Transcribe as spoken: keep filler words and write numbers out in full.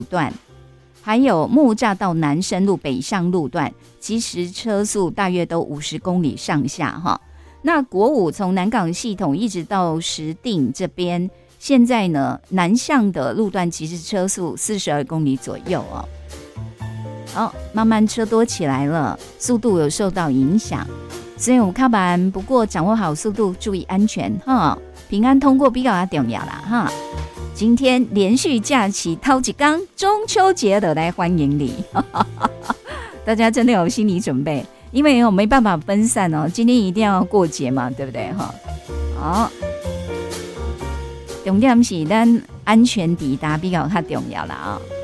段，还有木栅到南深路北上路段，其实车速大约都五十公里上下哈。那国五从南港系统一直到石碇这边，现在呢南向的路段其实车速四十二公里左右哦。好，慢慢车多起来了，速度有受到影响，所以我们看完，不过掌握好速度，注意安全哈，平安通过比较重要啦哈。今天连续假期掏几缸，中秋节的来欢迎你，大家真的有心理准备，因为我没办法分散哦，今天一定要过节嘛，对不对哈？好，重点是咱安全抵达比较较重要啦啊、哦。